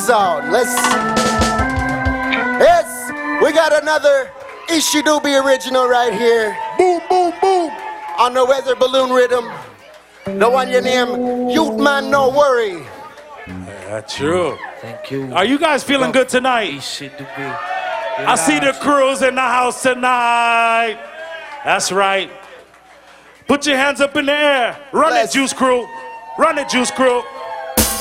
is on. Yes, we got another Ishidubi original right here. Boom, boom, boom. On the weather balloon rhythm. The one you name Youth Man No Worry. That's true. Thank you. Are you guys feeling good tonight? I see the crews in the house tonight. That's right. Put your hands up in the air. Run it, Juice Crew. Run it, Juice Crew.